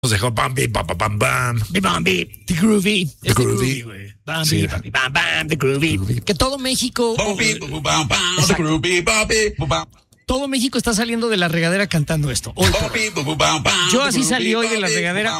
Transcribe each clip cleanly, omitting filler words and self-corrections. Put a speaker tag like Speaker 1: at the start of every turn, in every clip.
Speaker 1: Nos dejó Bambi, bam, bam, bam, bam.
Speaker 2: Bambi, The Groovy.
Speaker 1: The Groovy.
Speaker 2: Güey. Bambi,
Speaker 1: Sí.
Speaker 2: Bambi, bam, bam, The Groovy. Que todo México... Todo México está saliendo de la regadera cantando esto. Hoy, yo así salí hoy de la regadera.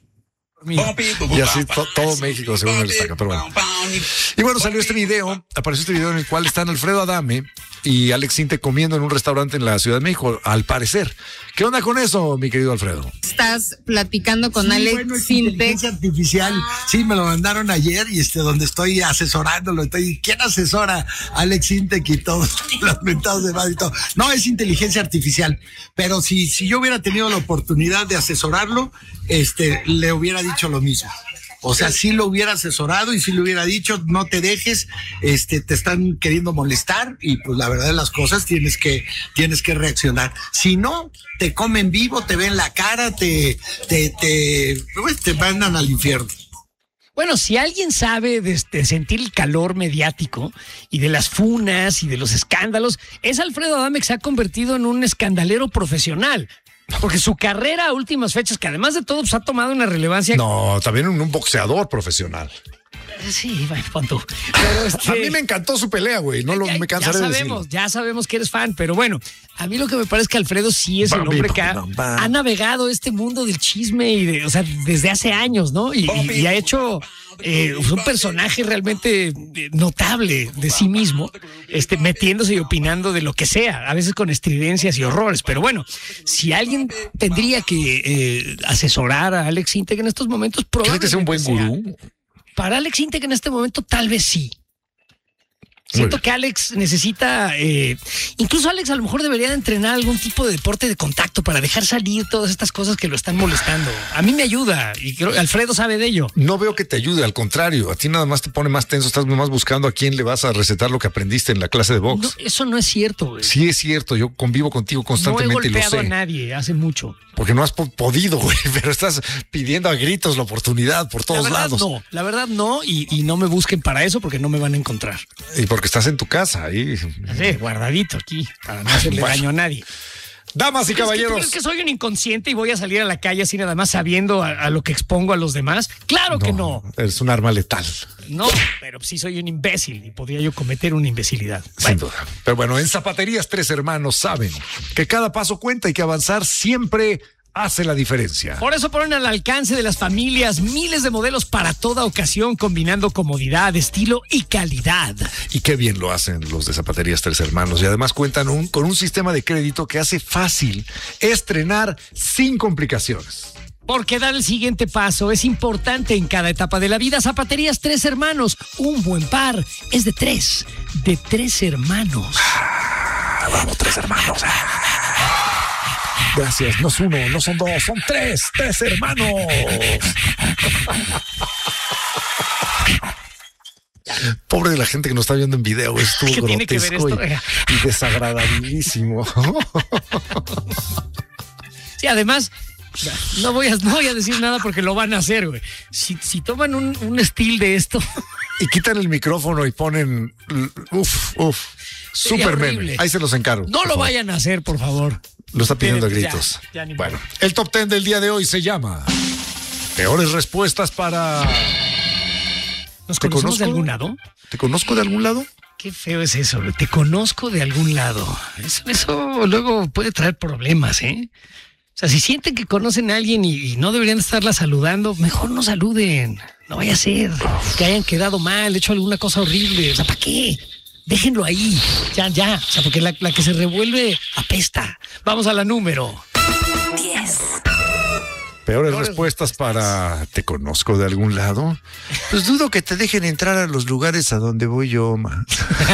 Speaker 1: Y así todo México según él destaca, pero bueno. Y bueno, salió este video, apareció este video en el cual están Alfredo Adame y Alex Intec comiendo en un restaurante en la Ciudad de México, al parecer. ¿Qué onda con eso, mi querido Alfredo?
Speaker 3: Estás platicando con Alex
Speaker 4: bueno, es
Speaker 3: Intec.
Speaker 4: inteligencia artificial. Sí, me lo mandaron ayer y donde estoy asesorándolo. ¿Quién asesora? Alex Intec y todos los mentados de madre y todo. No, es inteligencia artificial. Pero si yo hubiera tenido la oportunidad de asesorarlo, le hubiera dicho lo mismo. O sea, sí lo hubiera asesorado y sí le hubiera dicho, no te dejes, te están queriendo molestar y pues la verdad de las cosas tienes que reaccionar. Si no, te comen vivo, te ven la cara, te mandan al infierno.
Speaker 2: Bueno, si alguien sabe de sentir el calor mediático y de las funas y de los escándalos, es Alfredo Adame, que se ha convertido en un escandalero profesional. Porque su carrera a últimas fechas, que además de todo pues, ha tomado una relevancia...
Speaker 1: No, también un boxeador profesional.
Speaker 2: Sí, bueno, pon tú. Pero
Speaker 1: A mí me encantó su pelea, güey. No me cansaré de decirlo.
Speaker 2: Ya sabemos que eres fan, pero bueno, a mí lo que me parece es que Alfredo sí es el hombre que ha navegado este mundo del chisme y o sea, desde hace años, ¿no? Y ha hecho un personaje realmente notable de sí mismo, metiéndose y opinando de lo que sea, a veces con estridencias y horrores. Pero bueno, si alguien tendría que asesorar a Alex Intec en estos momentos,
Speaker 1: ¿Crees que sea un buen gurú?
Speaker 2: Para Alex Intec en este momento tal vez sí. Siento que Alex necesita, incluso Alex a lo mejor debería de entrenar algún tipo de deporte de contacto para dejar salir todas estas cosas que lo están molestando. A mí me ayuda y creo que Alfredo sabe de ello.
Speaker 1: No veo que te ayude, al contrario, a ti nada más te pone más tenso, estás nomás buscando a quién le vas a recetar lo que aprendiste en la clase de box.
Speaker 2: No, eso no es cierto, güey.
Speaker 1: Sí es cierto, yo convivo contigo constantemente y lo sé.
Speaker 2: No he golpeado a nadie hace mucho.
Speaker 1: Porque no has podido, güey, pero estás pidiendo a gritos la oportunidad por todos lados.
Speaker 2: No, la verdad no, y no me busquen para eso porque no me van a encontrar.
Speaker 1: Y porque estás en tu casa ahí.
Speaker 2: Sí, guardadito aquí, para no hacerle daño a nadie.
Speaker 1: Damas y caballeros.
Speaker 2: ¿Tú crees que soy un inconsciente y voy a salir a la calle así nada más sabiendo a lo que expongo a los demás? ¡Claro que no!
Speaker 1: Eres un arma letal.
Speaker 2: No, pero sí soy un imbécil y podría yo cometer una imbecilidad.
Speaker 1: Sin duda. Pero bueno, en Zapaterías Tres Hermanos saben que cada paso cuenta y que avanzar siempre hace la diferencia.
Speaker 2: Por eso ponen al alcance de las familias miles de modelos para toda ocasión, combinando comodidad, estilo y calidad.
Speaker 1: Y qué bien lo hacen los de Zapaterías Tres Hermanos. Y además cuentan con un sistema de crédito que hace fácil estrenar sin complicaciones.
Speaker 2: Porque dar el siguiente paso es importante en cada etapa de la vida. Zapaterías Tres Hermanos, un buen par es de tres hermanos.
Speaker 1: Vamos, tres hermanos. Gracias, no es uno, no son dos, son tres hermanos. Pobre de la gente que nos está viendo en video, estuvo grotesco y desagradabilísimo.
Speaker 2: Sí, además, no voy a decir nada porque lo van a hacer, güey. Si toman un estilo de esto
Speaker 1: y quitan el micrófono y ponen super meme, ahí se los encargo.
Speaker 2: No lo vayan a hacer, por favor.
Speaker 1: Lo está pidiendo a gritos. Bueno, el top 10 del día de hoy se llama Peores respuestas para...
Speaker 2: ¿Nos conocemos de algún lado?
Speaker 1: ¿Te conozco de algún lado?
Speaker 2: Qué feo es eso, te conozco de algún lado. Eso luego puede traer problemas, ¿eh? O sea, si sienten que conocen a alguien y no deberían estarla saludando, mejor no saluden. No vaya a ser que hayan quedado mal, hecho alguna cosa horrible. O sea, ¿para qué? Déjenlo ahí, ya. O sea, porque la que se revuelve apesta. Vamos a la número 10.
Speaker 1: Peores respuestas para ¿te conozco de algún lado? Pues dudo que te dejen entrar a los lugares a donde voy yo, ma.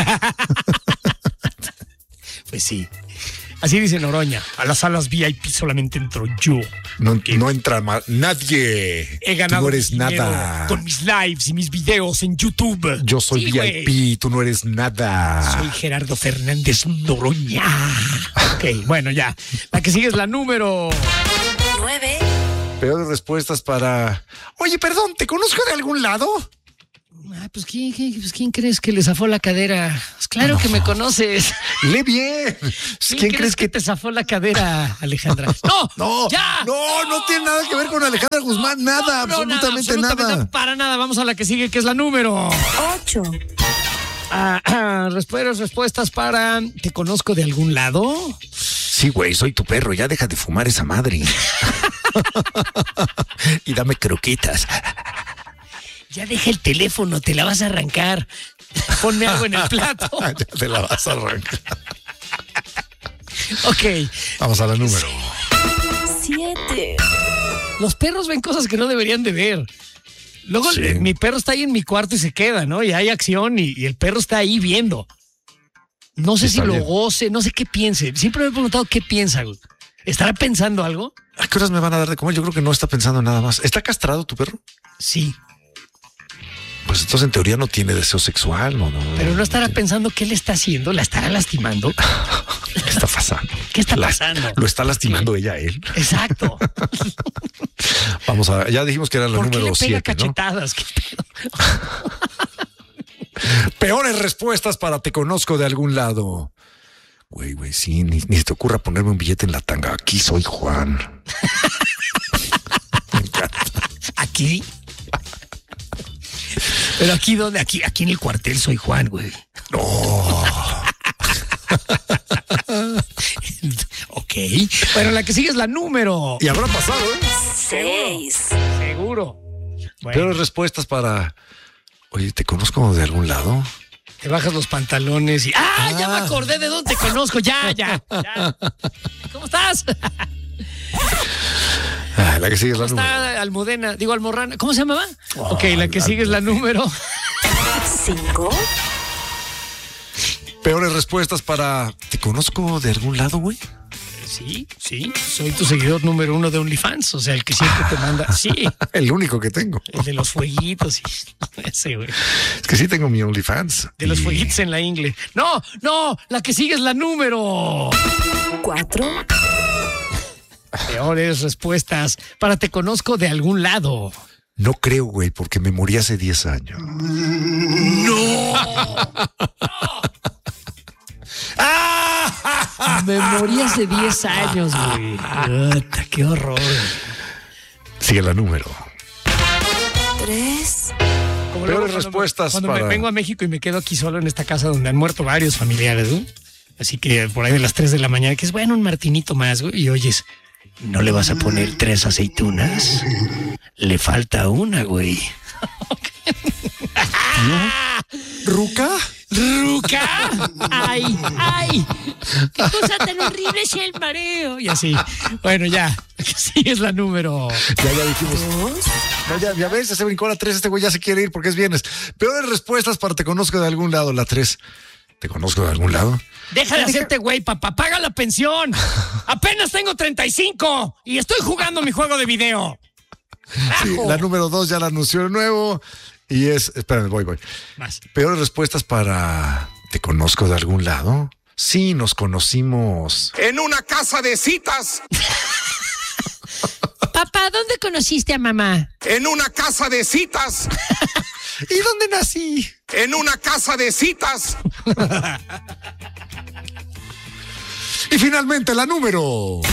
Speaker 2: Pues sí. Así dice Noroña, a las salas VIP solamente entro yo.
Speaker 1: No entra nadie.
Speaker 2: He ganado
Speaker 1: tú no eres nada.
Speaker 2: Con mis lives y mis videos en YouTube.
Speaker 1: Yo soy VIP, tú no eres nada.
Speaker 2: Soy Gerardo Fernández Noroña. Ok, bueno, ya. La que sigue es la número 9.
Speaker 1: Peores respuestas para... Oye, perdón, ¿te conozco de algún lado?
Speaker 2: Pues ¿quién crees que le zafó la cadera? Pues claro que me conoces.
Speaker 1: ¡Lee bien!
Speaker 2: ¿Quién crees que te zafó la cadera, Alejandra? ¡No! ¡Ya!
Speaker 1: No tiene nada que ver con Alejandra Guzmán. Nada, absolutamente nada.
Speaker 2: Para nada. Vamos a la que sigue, que es la número
Speaker 3: 8.
Speaker 2: Respuestas para ¿te conozco de algún lado?
Speaker 1: Sí, güey, soy tu perro. Ya deja de fumar esa madre. Y dame croquetas.
Speaker 2: Ya deja el teléfono, te la vas a arrancar. Ponme algo en el plato.
Speaker 1: Ya te la vas a arrancar.
Speaker 2: Ok.
Speaker 1: Vamos a la número
Speaker 3: 7.
Speaker 2: Los perros ven cosas que no deberían de ver. Luego mi perro está ahí en mi cuarto y se queda, ¿no? Y hay acción y el perro está ahí viendo. No sé si lo goce, no sé qué piense. Siempre me he preguntado qué piensa, güey. ¿Estará pensando algo?
Speaker 1: ¿A qué horas me van a dar de comer? Yo creo que no está pensando nada más. ¿Está castrado tu perro?
Speaker 2: Sí.
Speaker 1: Pues entonces en teoría no tiene deseo sexual, ¿no?
Speaker 2: Pero no estará pensando qué le está haciendo, la estará lastimando.
Speaker 1: ¿Qué está pasando?
Speaker 2: ¿Qué está pasando?
Speaker 1: Lo está lastimando ella a él.
Speaker 2: Exacto.
Speaker 1: Vamos a ver, ya dijimos que era la número 7, ¿no?
Speaker 2: Cachetadas, ¿qué pedo?
Speaker 1: Peores respuestas para te conozco de algún lado. Güey, sí, ni se te ocurra ponerme un billete en la tanga. Aquí soy Juan. Me encanta.
Speaker 2: ¿Aquí? Pero aquí dónde, aquí en el cuartel soy Juan, güey.
Speaker 1: No.
Speaker 2: Ok. Bueno, la que sigue es la número.
Speaker 1: Y habrá pasado,
Speaker 3: 6.
Speaker 2: Seguro. Bueno.
Speaker 1: Peores respuestas para. Oye, ¿te conozco de algún lado?
Speaker 2: Te bajas los pantalones y. Ya me acordé de dónde te conozco. Ya. ¿Cómo estás?
Speaker 1: La que sigue es la número.
Speaker 2: Está Almudena, Almorrana. ¿Cómo se llamaba? Ok, la que sigue es la número
Speaker 3: 5.
Speaker 1: Peores respuestas para ¿te conozco de algún lado, güey?
Speaker 2: Sí, soy tu seguidor número 1 de OnlyFans, o sea, el que siempre te manda. Sí.
Speaker 1: El único que tengo.
Speaker 2: El de los fueguitos, sí. Ese, güey.
Speaker 1: Es que sí tengo mi OnlyFans.
Speaker 2: De los fueguitos en la ingle. No, la que sigue es la número
Speaker 3: 4.
Speaker 2: Peores respuestas para te conozco de algún lado.
Speaker 1: No creo, güey, porque me morí hace 10 años.
Speaker 2: ¡No! Me morí hace 10 años, güey. ¡Qué horror!
Speaker 1: Sigue la número
Speaker 3: 3.
Speaker 1: Peores respuestas
Speaker 2: cuando me vengo a México y me quedo aquí solo en esta casa donde han muerto varios familiares, ¿no? Así que por ahí de las 3 de la mañana, que es bueno, un martinito más, güey, y oyes, ¿no le vas a poner 3 aceitunas? Le falta una, güey.
Speaker 1: ¿No? ¿Ruca?
Speaker 2: ¡Ay! ¡Qué cosa tan horrible es el mareo! Y así. Bueno, ya. Sí, es la número.
Speaker 1: Ya dijimos. No, ya ves, se brincó la 3. Este güey ya se quiere ir porque es viernes. Peores respuestas para te conozco de algún lado. La 3. ¿Te conozco de algún lado?
Speaker 2: Deja de hacerte güey, papá. Paga la pensión. Apenas tengo 35 y estoy jugando mi juego de video.
Speaker 1: Sí, la número 2 ya la anunció de nuevo. Y es, espérame, voy.
Speaker 2: Más.
Speaker 1: Peores respuestas para ¿te conozco de algún lado? Sí, nos conocimos
Speaker 5: en una casa de citas.
Speaker 2: Papá, ¿dónde conociste a mamá?
Speaker 5: En una casa de citas.
Speaker 1: ¿Y dónde nací?
Speaker 5: En una casa de citas.
Speaker 1: Y finalmente la número
Speaker 3: 1.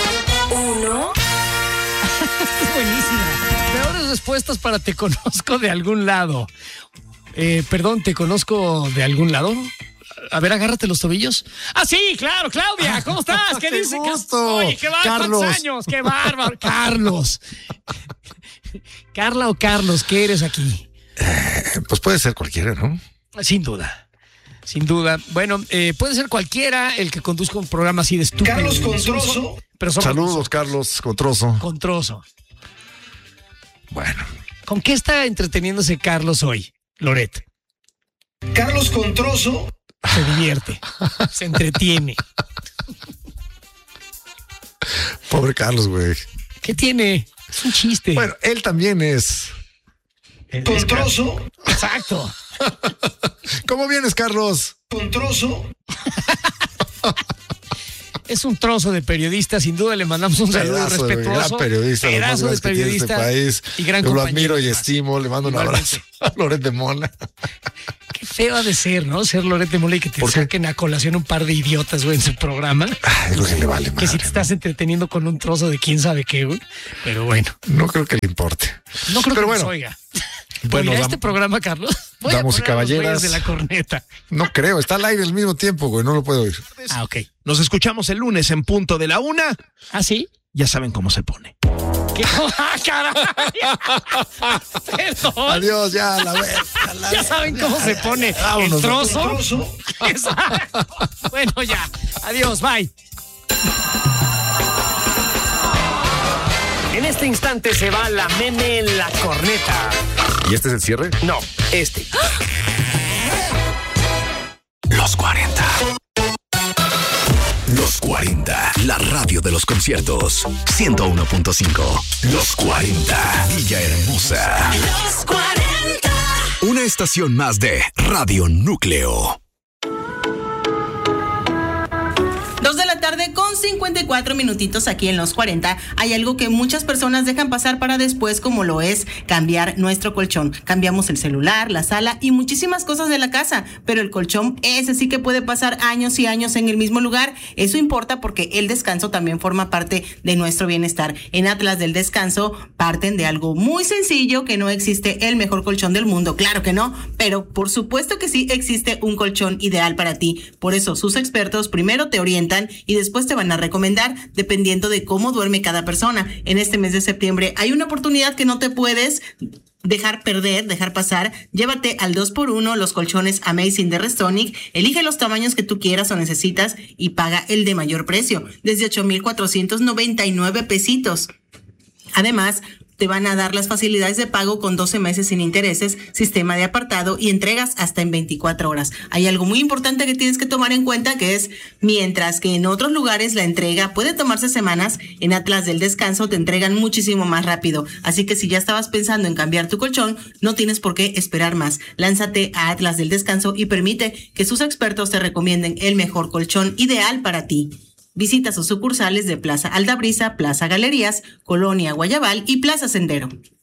Speaker 2: Es buenísima. Peores respuestas para te conozco de algún lado. Perdón, ¿te conozco de algún lado? A ver, agárrate los tobillos. Ah, sí, claro, Claudia, ¿cómo estás? ¿Qué dices? Oye, ¿qué va? ¿Cuántos años? ¡Qué bárbaro! Carlos. Carla o Carlos, ¿qué eres aquí?
Speaker 1: Pues puede ser cualquiera, ¿no?
Speaker 2: Sin duda. Bueno, puede ser cualquiera el que conduzca un programa así de estúpido.
Speaker 4: Carlos Controso.
Speaker 2: Pero
Speaker 1: saludos, Carlos Controso.
Speaker 2: Controso.
Speaker 1: Bueno.
Speaker 2: ¿Con qué está entreteniéndose Carlos hoy, Loret?
Speaker 4: Carlos Controso
Speaker 2: se divierte, se entretiene.
Speaker 1: Pobre Carlos, güey.
Speaker 2: ¿Qué tiene? Es un chiste.
Speaker 1: Bueno, él también es
Speaker 4: Controso.
Speaker 2: Exacto.
Speaker 1: ¿Cómo vienes, Carlos?
Speaker 4: Controso.
Speaker 2: Es un trozo de periodista, sin duda le mandamos un saludo respetuoso.
Speaker 1: Gran periodista,
Speaker 2: pedazo de periodista
Speaker 1: este país.
Speaker 2: Y gran
Speaker 1: Yo lo
Speaker 2: compañero.
Speaker 1: admiro y estimo, le mando un abrazo a Loret de Mola.
Speaker 2: Qué feo ha de ser, ¿no? Ser Loret de Mola y que te saquen a colación un par de idiotas, güey, en su programa.
Speaker 1: Ay, lo que le vale,
Speaker 2: que si te estás entreteniendo con un trozo de quién sabe qué, güey. Pero bueno.
Speaker 1: No creo que le importe.
Speaker 2: No creo
Speaker 1: Pero
Speaker 2: que
Speaker 1: bueno.
Speaker 2: nos oiga.
Speaker 1: Bueno,
Speaker 2: este programa, Carlos. Voy
Speaker 1: Damas y
Speaker 2: a poner
Speaker 1: caballeras.
Speaker 2: los güeyes de la corneta.
Speaker 1: No creo, está al aire al mismo tiempo, güey, no lo puedo oír.
Speaker 2: Ah, ok.
Speaker 6: Nos escuchamos el lunes en punto de la 1.
Speaker 2: ¿Ah, sí?
Speaker 6: Ya saben cómo se pone.
Speaker 2: ¿Qué? ¡Ah, caray! Perdón.
Speaker 1: Adiós, ya, la vez.
Speaker 2: Ya saben cómo se pone
Speaker 1: Vámonos,
Speaker 2: el trozo. Exacto. Bueno, ya. Adiós, bye. En este instante se va la meme en la corneta.
Speaker 1: ¿Y este es el cierre?
Speaker 2: No, este.
Speaker 7: Los 40. Los 40, la radio de los conciertos. 101.5. Los 40, Villahermosa.
Speaker 3: Los 40.
Speaker 7: Una estación más de Radio Núcleo.
Speaker 8: 2 de la tarde con 54 minutitos aquí en Los 40. Hay algo que muchas personas dejan pasar para después, como lo es cambiar nuestro colchón. Cambiamos el celular, la sala y muchísimas cosas de la casa, pero el colchón, ese sí que puede pasar años y años en el mismo lugar. Eso importa porque el descanso también forma parte de nuestro bienestar. En Atlas del Descanso parten de algo muy sencillo, que no existe el mejor colchón del mundo, claro que no, pero por supuesto que sí existe un colchón ideal para ti. Por eso sus expertos primero te orientan y después te van a recomendar dependiendo de cómo duerme cada persona. En este mes de septiembre hay una oportunidad que no te puedes dejar pasar. Llévate al 2x1 los colchones Amazing de Restonic. Elige los tamaños que tú quieras o necesitas y paga el de mayor precio, desde 8,499 pesitos. Además, te van a dar las facilidades de pago con 12 meses sin intereses, sistema de apartado y entregas hasta en 24 horas. Hay algo muy importante que tienes que tomar en cuenta, que es, mientras que en otros lugares la entrega puede tomarse semanas, en Atlas del Descanso te entregan muchísimo más rápido. Así que si ya estabas pensando en cambiar tu colchón, no tienes por qué esperar más. Lánzate a Atlas del Descanso y permite que sus expertos te recomienden el mejor colchón ideal para ti. Visita sus sucursales de Plaza Altabrisa, Plaza Galerías, Colonia Guayabal y Plaza Sendero.